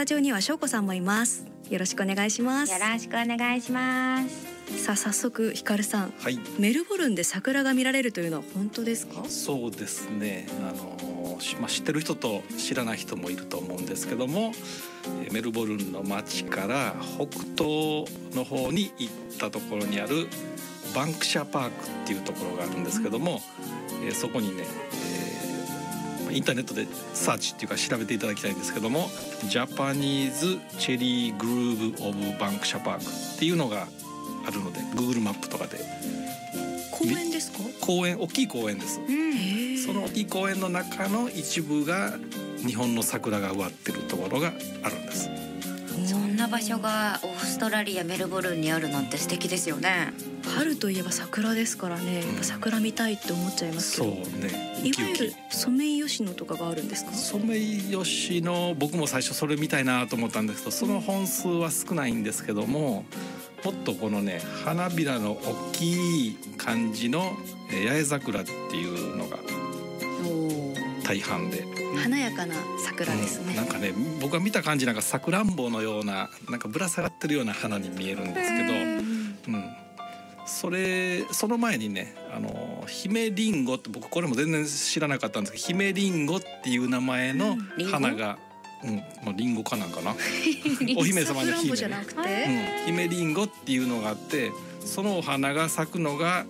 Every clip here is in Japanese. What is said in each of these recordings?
タジオには翔子さんもいます。よろしくお願いします。 よろしくお願いします。 さあ早速ひかるさん、 はい、 メルボルンで桜が見られるというのは本当ですか？ そうですね、知ってる人と知らない人もいると思うんですけども、メルボルンの街から北東の方に行ったところにあるバンクシャパークっていうところがあるんですけども、そこにね、インターネットでサーチっていうか調べていただきたいんですけども、ジャパニーズチェリーグルーブオブバンクシャパークっていうのがあるので Google マップとかで。 公園ですか？ 公園、大きい公園です。その大きい公園の中の一部が日本の桜が植わってるところがあるんです。 そんな場所がオーストラリアメルボルンにあるなんて素敵ですよね。 春といえば桜ですからね、やっぱ桜見たいって思っちゃいますけど、 そうね、 いわゆるソメイヨシノとかがあるんですか？ ソメイヨシノ、僕も最初それ見たいなと思ったんですけど、その本数は少ないんですけども、もっとこのね花びらの大きい感じの八重桜っていうのが大半で、 華やかな桜ですね。 なんかね、僕が見た感じなんかさくらんぼのような、なんかぶら下がってるような花に見えるんですけど、その前にね、姫リンゴって、僕これも全然知らなかったんですけど、姫リンゴっていう名前の花が、リンゴかなんかなお姫様の姫、姫リンゴっていうのがあって、そのお花が咲くのが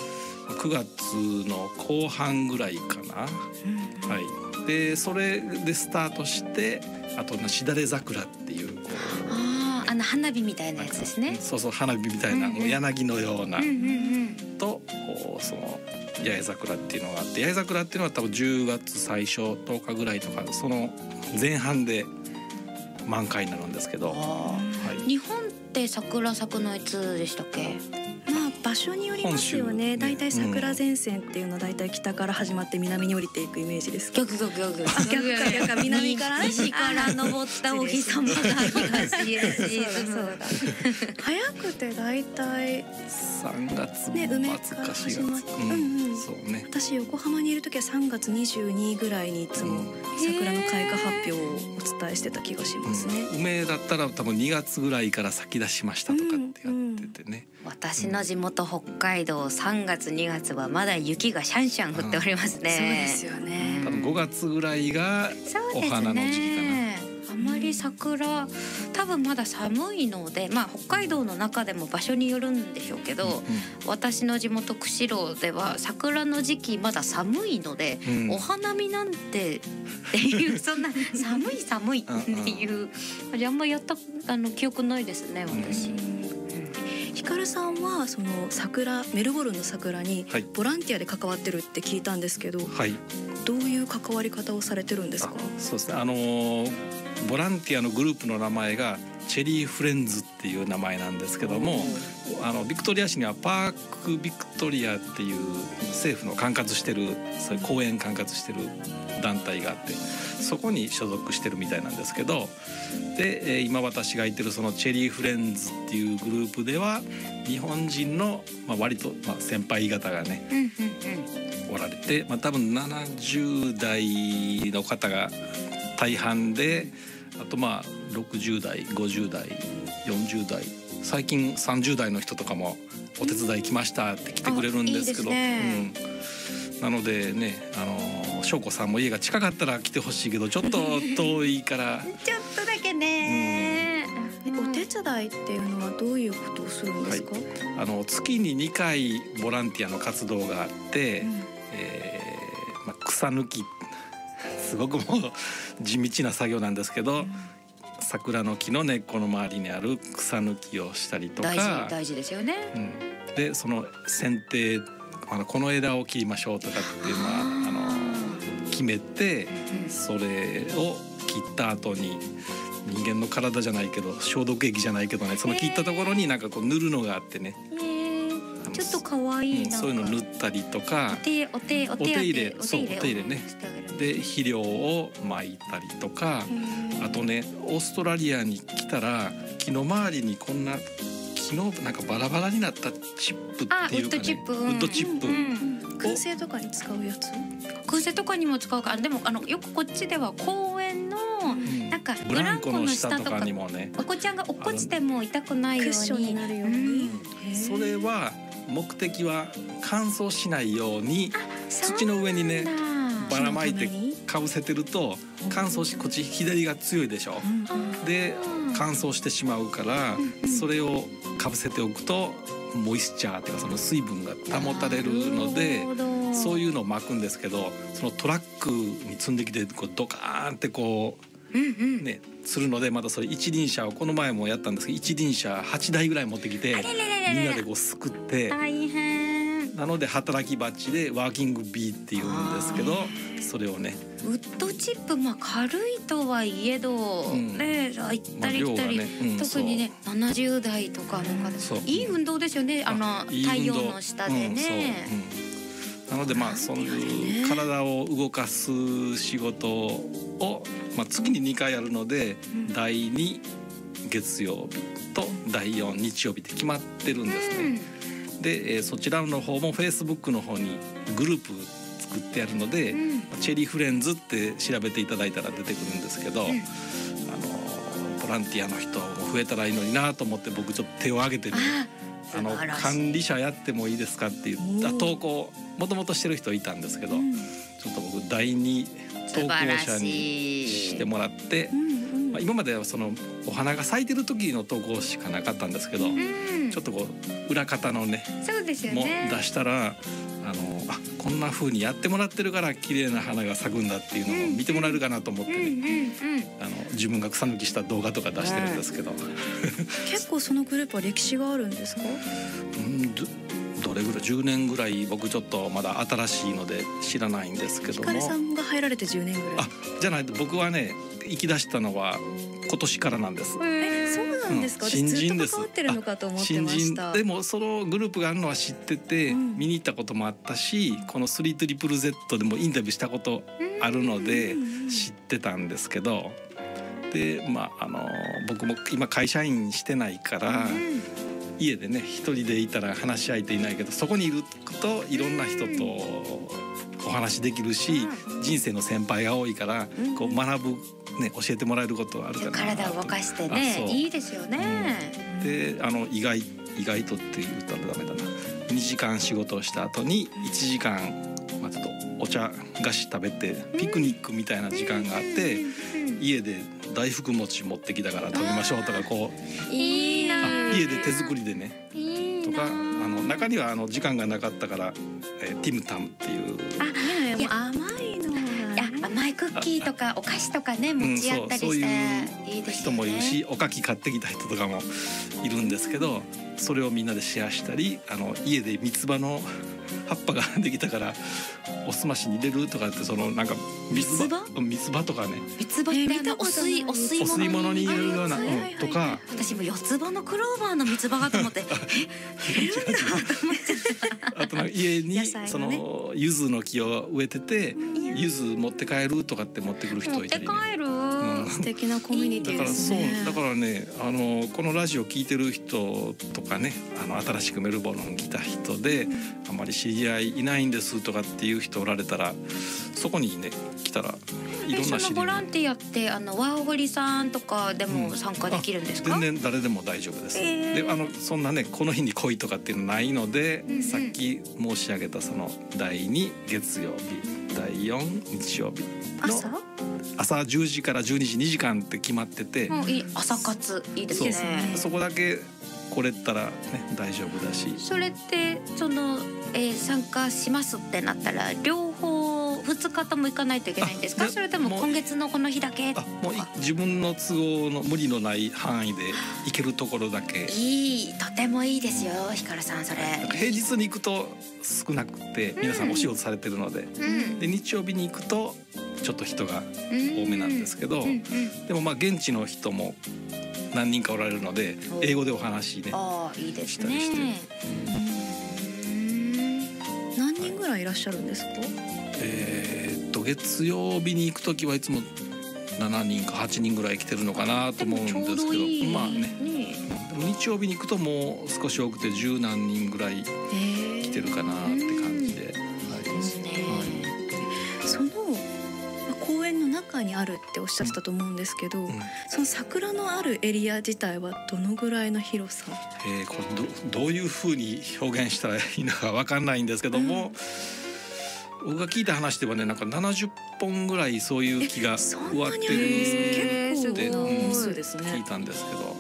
9月の後半ぐらいかな、はい。でそれでスタートして、あとしだれ桜っていう、 花火みたいなやつですね。 そうそう、花火みたいな、もう柳のような、とその八重桜っていうのがあって、八重桜っていうのは多分10月最初10日ぐらいとか、その前半で満開になるんですけど、 日本って桜咲くのいつでしたっけ？ 場所によりますよね。だいたい桜前線っていうのはだいたい北から始まって南に降りていくイメージです。 逆南から西から登ったお日様が東へ早くてだいたい 3月末か4月、そうね。 私横浜にいる時は3月22ぐらいにいつも桜の開花発表をお伝えしてた気がしますね。 梅だったら多分2月ぐらいから咲き出しましたとかってやっててね。 私の地元北海道3月2月はまだ雪がシャンシャン降っておりますね。 そうですよね。 多分5月ぐらいがお花の時期かな。 あまり桜多分まだ寒いので、北海道の中でも場所によるんでしょうけど、私の地元釧路では桜の時期まだ寒いので、お花見なんてっていうそんな寒いっていうあんまやった記憶ないですね、私。 ひかるさんはそのメルボルンの桜にボランティアで関わってるって聞いたんですけど、どういう関わり方をされてるんですか？ そうですね、ボランティアのグループの名前がチェリーフレンズっていう名前なんですけども、ビクトリア市にはパークビクトリアっていう政府の管轄してる、そういう公園管轄してる団体があって、そこに所属してるみたいなんですけど、で今私がいてるそのチェリーフレンズっていうグループでは日本人の割と先輩方がねおられて、多分70代の方が大半で、あと60代50代40代、最近30代の人とかもお手伝い来ましたって来てくれるんですけど、なのでね、翔子さんも家が近かったら来てほしいけど、ちょっと遠いからちょっとだけね。 お手伝いっていうのはどういうことをするんですか？ 月に2回ボランティアの活動があって、草抜き、すごくもう地道な作業なんですけど、桜の木の根っこの周りにある草抜きをしたりとか、 大事ですよね。 でその剪定、この枝を切りましょうとかっていうのは決めて、それを切った後に人間の体じゃないけど消毒液じゃないけどね、その切ったところになんかこう塗るのがあってね、 ちょっと可愛い、 そういうの塗ったりとか、 お手入れね。で肥料を撒いたりとか、あとね、オーストラリアに来たら木の周りにこんな木のなんかバラバラになったチップっていうかね、ウッドチップ、 燻製とかに使うやつ？ 燻製とかにも使うか。でもよくこっちでは公園のなんかブランコの下とかにもね、お子ちゃんが落っこちても痛くないように、 クッションになるように、 それは目的は乾燥しないように土の上にねばらまいてかぶせてると乾燥し、こっち左が強いでしょ、で乾燥してしまうから、それをかぶせておくとモイスチャーっていうかその水分が保たれるので、そういうのを巻くんですけど、そのトラックに積んできてこうドカーンってこうねするので、またそれ一輪車をこの前もやったんですけど、一輪車8台ぐらい持ってきてみんなでこうすくって、 大変なので働きバッジでワーキング B っていうんですけど、それをねウッドチップ、軽いとはいえど、ね行ったり来たり、特にね70代とかの方、いい運動ですよね、太陽の下でね。 なのでそういう体を動かす仕事を、月に2回あるので、第2月曜日と第4日曜日って決まってるんですね。で、そちらの方も Facebook の方にグループ作ってあるので、チェリーフレンズって調べていただいたら出てくるんですけど、ボランティアの人も増えたらいいのになと思って、僕ちょっと手を挙げてね、管理者やってもいいですかっていう投稿もともとしてる人いたんですけど、ちょっと僕第2投稿者にしてもらって、今まではそのお花が咲いてる時の投稿しかなかったんですけど、ちょっとこう裏方のね、 そうですよね、 も出したらこんな風にやってもらってるから綺麗な花が咲くんだっていうのを見てもらえるかなと思ってね、自分が草抜きした動画とか出してるんですけど結構そのグループは歴史があるんですか？ どれぐらい10年ぐらい、僕ちょっとまだ新しいので知らないんですけども。 ひかるさんが入られて10年ぐらい？ じゃないと、僕はね行き出したのは今年からなんです。 そうなんですか？ 新人です。 ずっと関わってるのかと思ってました。 でもそのグループがあるのは知ってて、見に行ったこともあったし、この 3ZZZ でもインタビューしたことあるので知ってたんですけど、で僕も今会社員してないから、家でね一人でいたら話し相手いないけど、そこにいるといろんな人とお話できるし、人生の先輩が多いからこう学ぶね、教えてもらえることはあるかな。 体を動かしてね、いいですよね。 で意外とって言ったらダメだな、2時間仕事をした後に1時間、ちょっとお茶菓子食べてピクニックみたいな時間があって、家で大福餅持ってきたから食べましょうとか、こういいな、 家で手作りでねとか、中には時間がなかったから、ティムタムっていう、 甘いクッキーとかお菓子とかね持ち合ったりして、そういう人もいるし、おかき買ってきた人とかもいるんですけど、それをみんなでシェアしたり、家で三つ葉の葉っぱができたからおすましに入れるとかって、そのなんか三つ葉とかね、 三つ葉ってお吸い物に入れるようなとか、 私も四つ葉のクローバーの三つ葉かと思ってあと家にその柚子の木を植えてて、柚子持って帰るとかって持ってくる人いたりね。 素敵なコミュニティですね。 だからね、このラジオ聞いてる人とかね、新しくメルボルンに来た人で、あまり知り合いいないんですとかっていう人おられたら、そこにね来たらいろんなそのボランティアってワーホリさんとかでも参加できるんですか？ 全然誰でも大丈夫です。でそんなねこの日に来いとかっていうのないので、さっき申し上げたその第2月曜日、第4日曜日の朝10時から12時2時間って決まってて、 朝活いいですね。 そこだけ来れたらね大丈夫だし。 それって参加しますってなったら両方2日とも行かないといけないんですか？それとも今月のこの日だけ？ もう自分の都合の無理のない範囲で行けるところだけ。 とてもいいですよ、ひかるさん。それ平日に行くと少なくて皆さんお仕事されてるので、で日曜日に行くとちょっと人が多めなんですけど、でも現地の人も何人かおられるので英語でお話ねいいですしたりして、 何人ぐらいいらっしゃるんですか？ 月曜日に行くときはいつも7人か8人ぐらい来てるのかなと思うんですけど、でも日曜日に行くともう少し多くて10何人ぐらい来てるかなって感じで、 その公園の中にあるっておっしゃってたと思うんですけど、その桜のあるエリア自体はどのぐらいの広さ？ これどういうふうに表現したらいいのか分かんないんですけども、僕が聞いた話ではね、なんか70本ぐらいそういう木が植わってるって本数ですね。 聞いたんですけど、はい。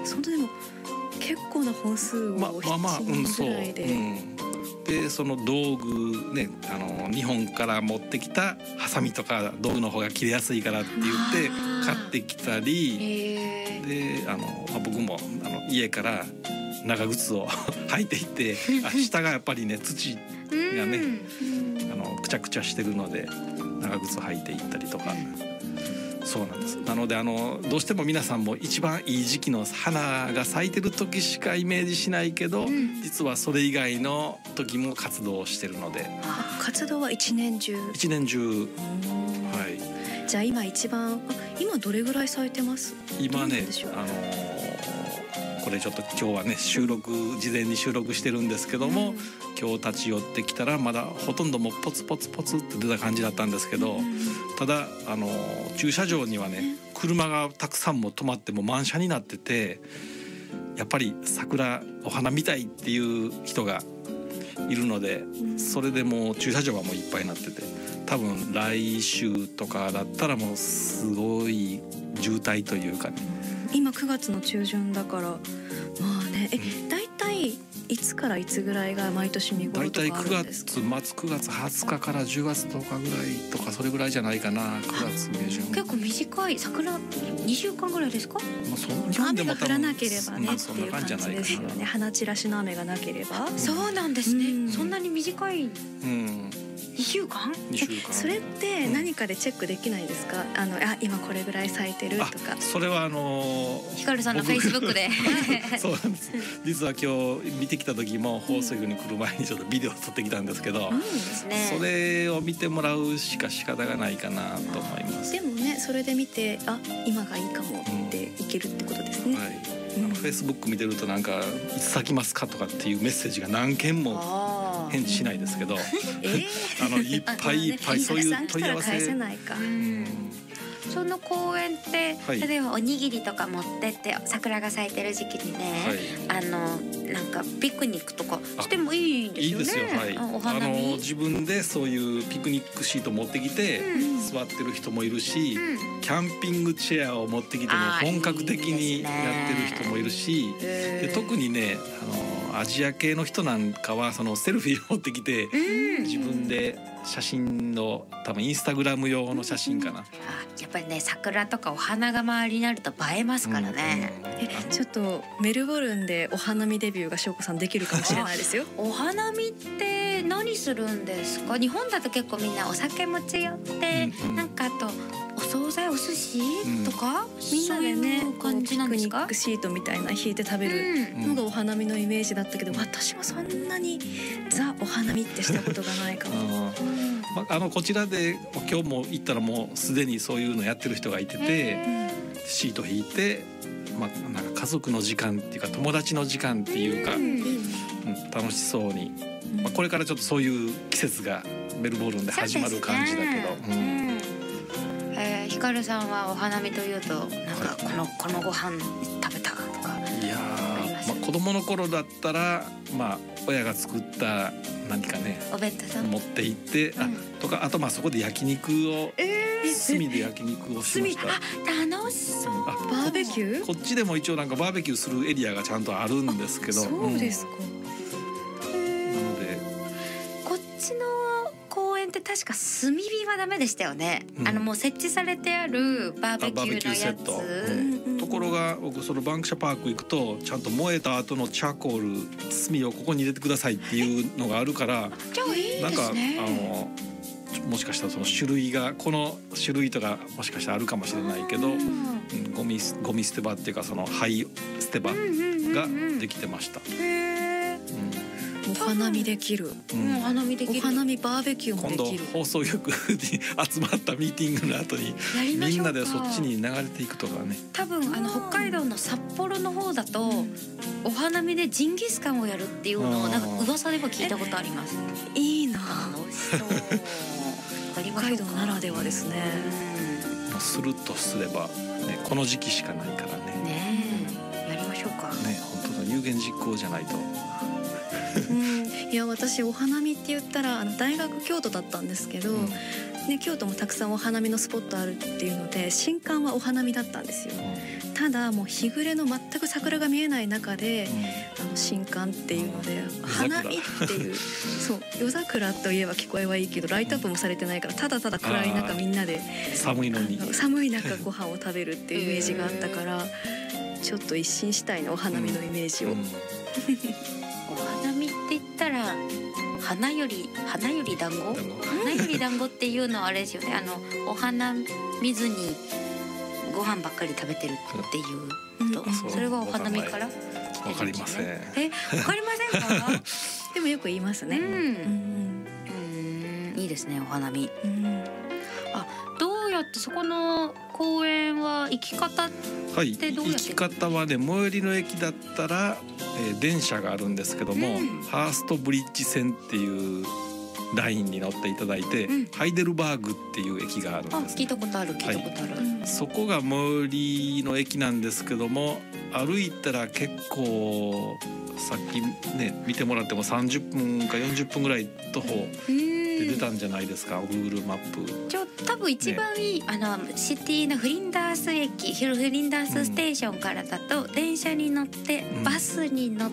そのでも結構な本数を7人ぐらいで。 でその道具ね、日本から持ってきたハサミとか道具の方が切れやすいからって言って買ってきたりで、僕も家から長靴を履いていて下がやっぱりね土がねくちゃくちゃしてるので長靴履いていったりとか。そうなんです。なのでどうしても皆さんも一番いい時期の花が咲いてる時しかイメージしないけど、実はそれ以外の時も活動してるので。 活動は一年中。 一年中。はい。 じゃあ今今どれぐらい咲いてます？ 今ね、これちょっと今日はね事前に収録してるんですけども、今日立ち寄ってきたらまだほとんどもうポツポツポツって出た感じだったんですけど、ただ駐車場にはね車がたくさんも止まっても満車になってて、やっぱり桜お花見たいっていう人がいるので、それでもう駐車場はもういっぱいになってて、多分来週とかだったらもうすごい渋滞というかね。 今9月の中旬だからまあね、だいたいいつからいつぐらいが毎年見頃とかあるんですか？ だいたい9月20日から10月10日ぐらいとかそれぐらいじゃないかな。9月下旬。 結構短い。桜2週間ぐらいですか？ 雨が降らなければねっていう感じですよね。花散らしの雨がなければ。 そうなんですね。そんなに短い。2週間？ それって何かでチェックできないですか？今これぐらい咲いてるとか。 それはヒカルさんのフェイスブックでそうなんです。実は今日見てきた時も放送局に来る前にちょっとビデオを撮ってきたんですけど、それを見てもらうしか仕方がないかなと思います。 でもね、それで見て今がいいかもっていけるってことですね。 フェイスブック見てるとなんかいつ咲きますかとかっていうメッセージが何件も返事しないですけど、いっぱいいっぱいそういう問い合わせ。 その公園って、例えばおにぎりとか持ってって桜が咲いてる時期にね、なんかピクニックとかしてもいいんですよね。いいですよ。お花見。 自分でそういうピクニックシート持ってきて座ってる人もいるし、キャンピングチェアを持ってきても本格的にやってる人もいるし、で特にねアジア系の人なんかはそのセルフィーを持ってきて自分で写真の多分インスタグラム用の写真かな。 やっぱりね桜とかお花が周りになると映えますからね。 ちょっとメルボルンでお花見デビューが翔子さんできるかもしれないですよ。 お花見って何するんですか？日本だと結構みんなお酒持ち寄って、なんかあとお惣菜お寿司とか、 みんなでね感じなんですか？ ピクニックシートみたいな引いて食べるのがお花見のイメージだったけど、私もそんなにザお花見ってしたことがないかも。 こちらで今日も行ったらもうすでにそういうのやってる人がいてて、シート引いて、なんか家族の時間っていうか友達の時間っていうか、楽しそうに、これからちょっとそういう季節がメルボルンで始まる感じだけど。 ヒカルさんはお花見というとなんかこのご飯食べたとか。 いや子供の頃だったら親が作った何かねお弁当さん持って行ってとか、あとそこで焼肉を炭で焼肉をしました。 楽しそう。 バーベキュー？ こっちでも一応なんかバーベキューするエリアがちゃんとあるんですけど。 そうですか。 なのでこっちの公園って確か炭火はダメでしたよね。もう設置されてあるバーベキューのやつ。 ところが僕そのバンクシャパーク行くとちゃんと燃えた後のチャコール炭をここに入れてくださいっていうのがあるから、 じゃあいいですね。 なんかもしかしたらその種類がこの種類とかもしかしたらあるかもしれないけど、ゴミ捨て場っていうかその灰捨て場ができてました。 お花見できる。 お花見できる。 お花見バーベキューもできる。 今度放送局に集まったミーティングの後にみんなでそっちに流れていくとかね。 多分北海道の札幌の方だとお花見でジンギスカンをやるっていうのをなんか噂では聞いたことあります。 いいな。 楽しそう。 北海道ならではですね。 するとすれば、ね、この時期しかないからね。 ねえ、やりましょうか。 ね、本当の有言実行じゃないと。 いや私お花見って言ったら大学京都だったんですけど、ね、京都もたくさんお花見のスポットあるっていうので新館はお花見だったんですよ。ただもう日暮れの全く桜が見えない中で、新館っていうので花見っていうそう夜桜といえば聞こえはいいけどライトアップもされてないからただただ暗い中みんなで寒いのに寒い中ご飯を食べるっていうイメージがあったからちょっと一新したいなお花見のイメージを。 お花見って言ったら花より団子花より団子っていうのはあれですよね。お花見ずにご飯ばっかり食べてるっていうこと、それはお花見からわかりません。 わかりませんか？ でもよく言いますね。 いいですね、お花見。どうやってそこの公園は行き方ってどうやって？行き方はね、最寄りの駅だったら、電車があるんですけども、ハーストブリッジ線っていうラインに乗っていただいて、ハイデルバーグっていう駅があるんです、 聞いたことある。 そこが最寄りの駅なんですけども、歩いたら結構さっきね見てもらっても30分か40分ぐらい徒歩で出たんじゃないですか、Google マップ。 多分一番いい、シティのフリンダース駅、フリンダースステーションからだと、電車に乗って、バスに乗って、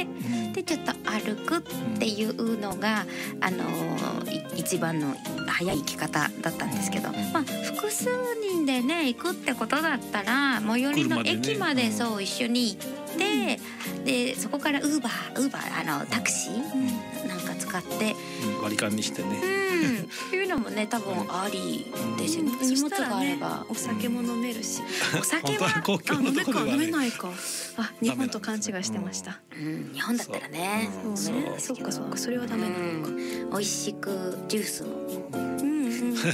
でちょっと歩くっていうのが、一番の早い行き方だったんですけど、複数人でね行くってことだったら最寄りの駅までそう一緒に行って、でそこからウーバータクシーなんか使って、 割り勘にしてね、 っていうのもね多分ありですよね。荷物があればお酒も飲めるし、 お酒は飲めないか。日本と勘違いしてました。 日本だったらね。 そっかそれはダメなのか。 美味しくジュースも。 いいな。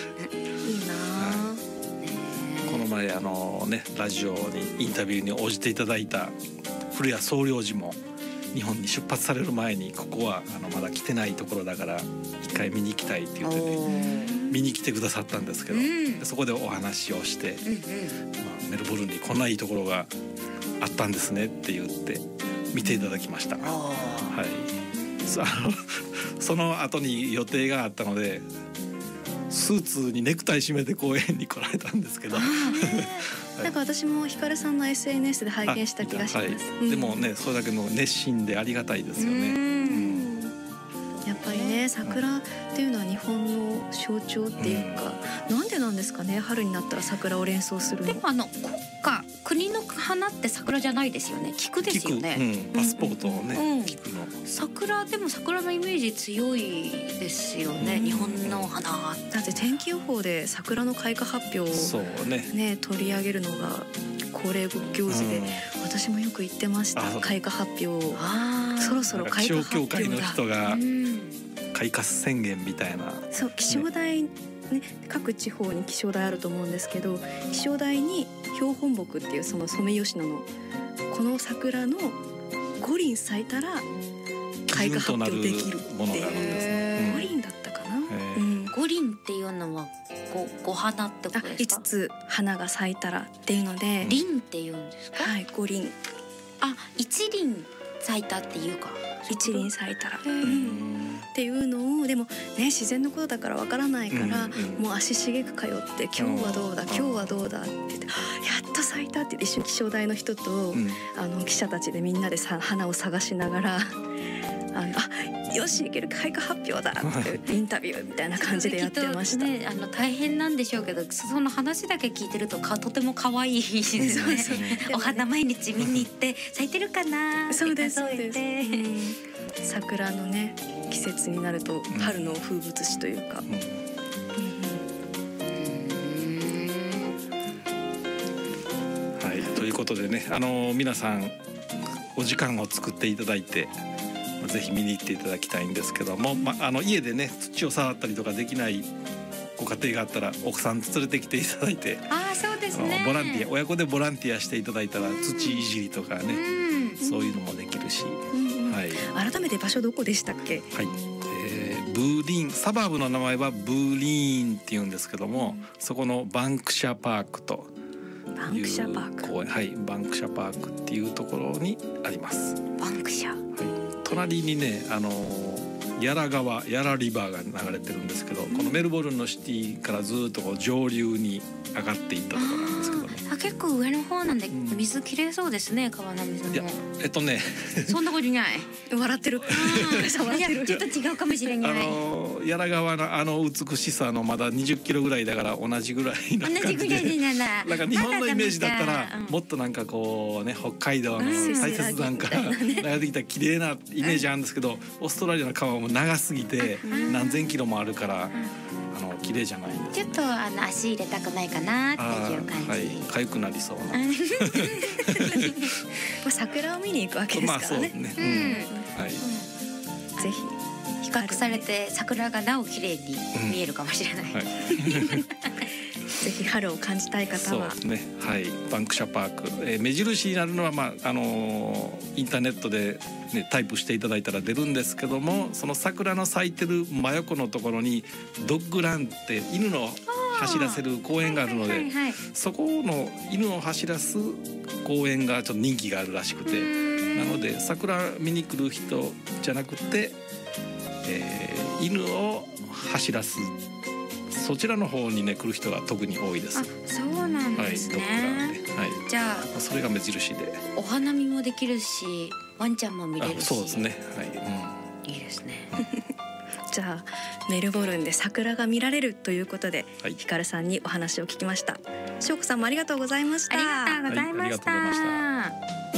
この前ラジオにインタビューに応じていただいた古谷総領事も日本に出発される前にここはまだ来てないところだから一回見に行きたいって言ってね、見に来てくださったんですけど、そこでお話をして、メルボルンにこんないいところがあったんですねって言って見ていただきました。その後に予定があったのでスーツにネクタイ締めて公園に来られたんですけどなんか私もひかるさんの SNS で拝見した気がします。 でもね、それだけの熱心でありがたいですよね。 やっぱりね、桜っていうのは日本の象徴っていうか、なんでなんですかね、春になったら桜を連想するの。 でも国の花って桜じゃないですよね、菊ですよね。 パスポートをね、菊の桜でも桜のイメージ強いですよね、日本の花。 だって天気予報で桜の開花発表をね取り上げるのが恒例行事で、私もよく言ってました。開花発表をそろそろ開花発表だ。 気象協会の人が開花宣言みたいな。 そう気象台ね、各地方に気象台あると思うんですけど、気象台に標本木っていうそのソメイヨシノのこの桜の5輪咲いたら開花発表できるっていう5輪だったかな。 5輪っていうのは5花ってことですか？ 5つ花が咲いたらっていうので輪っていうんですか？ はい、5輪。 1輪咲いたっていうか、 1輪咲いたらっていうのを、でもね自然のことだからわからないから、もう足しげく通って今日はどうだ今日はどうだって言って、やっと咲いたって一緒に気象台の人と、記者たちでみんなで花を探しながらよしいける開花発表だってインタビューみたいな感じでやってました。 ね、大変なんでしょうけど、その話だけ聞いてるととても可愛いですよね。お花毎日見に行って咲いてるかなって数えて、 桜のね季節になると春の風物詩というか。 はい、ということでね、皆さんお時間を作っていただいてぜひ見に行っていただきたいんですけども、家でね土を触ったりとかできないご家庭があったら奥さん連れてきていただいて、 そうですね、 ボランティア親子でボランティアしていただいたら土いじりとかね、そういうのもできるし、 改めて場所どこでしたっけ？ はい、 ブーリーン、サバーブの名前はブーリーンっていうんですけども、そこのバンクシャパークとバンクシャパーク、 公園、はい、バンクシャパークっていうところにあります。 バンクシャ、 はい、隣にねヤラ川、ヤラリバーが流れてるんですけど、このメルボルンのシティからずっとこう上流に上がっていったところなんですけども、 あ、結構上の方なんで水きれいそうですね、川の水も。 いやそんなことない笑ってるいやちょっと違うかもしれない。 ヤラ川の美しさのまだ20キロぐらいだから同じぐらいの感じで、 同じぐらいなんだ。 なんか日本のイメージだったらうんもっとなんかこうね、北海道の大雪山から流れてきた綺麗なイメージあるんですけど、オーストラリアの川も長すぎて何千キロもあるから綺麗じゃないんですね。 ちょっと足入れたくないかなっていう感じ。 はい、痒くなりそうな。 桜を見に行くわけですからね。 まあそうね。はい。 ぜひ比較されて桜がなお綺麗に見えるかもしれない。 はい、 ぜひ春を感じたい方は。 そうですね。はい。バンクシャパーク、目印になるのはインターネットで、ね、タイプしていただいたら出るんですけども、その桜の咲いてる真横のところにドッグランって犬の走らせる公園があるので、そこの犬を走らす公園がちょっと人気があるらしくて、なので桜見に来る人じゃなくて、犬を走らすそちらの方にね来る人が特に多いです。 あ、そうなんですね。 はい、ドッグランで、はい、 じゃあそれが目印でお花見もできるし、ワンちゃんも見れるし。 そうですね。はい、 いいですね。 じゃあメルボルンで桜が見られるということで、 はい、 ひかるさんにお話を聞きました。しょうこさんもありがとうございました。 ありがとうございました。